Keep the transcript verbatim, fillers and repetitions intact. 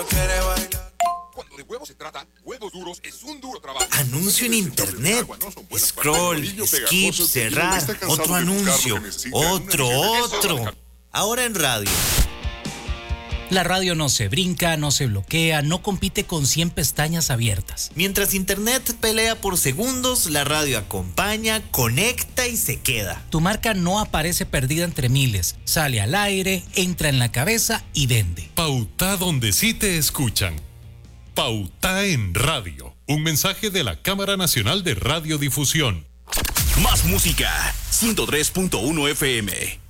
no quiere bailar. Cuando de huevos se trata, Huevos Duros es un duro trabajo. Anuncio en internet. Scroll, skip, cerrar. Otro anuncio. Otro, otro. Ahora en radio. La radio no se brinca, no se bloquea, no compite con cien pestañas abiertas. Mientras internet pelea por segundos, la radio acompaña, conecta y se queda. Tu marca no aparece perdida entre miles. Sale al aire, entra en la cabeza y vende. Pauta donde sí te escuchan. Pauta en radio. Un mensaje de la Cámara Nacional de Radiodifusión. Más música. ciento tres punto uno F M.